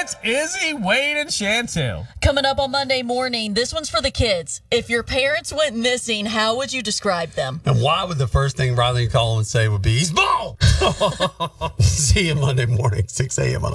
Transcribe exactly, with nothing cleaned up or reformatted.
It's Izzy, Wade, and Chantel. Coming up on Monday morning, this one's for the kids. If your parents went missing, how would you describe them? And why would the first thing Riley call him and say would be, he's bald? See you Monday morning, six a.m. on